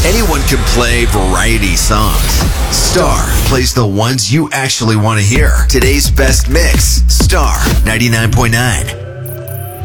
Anyone can play variety songs. Star plays the ones you actually want to hear. Today's best mix. Star 99.9.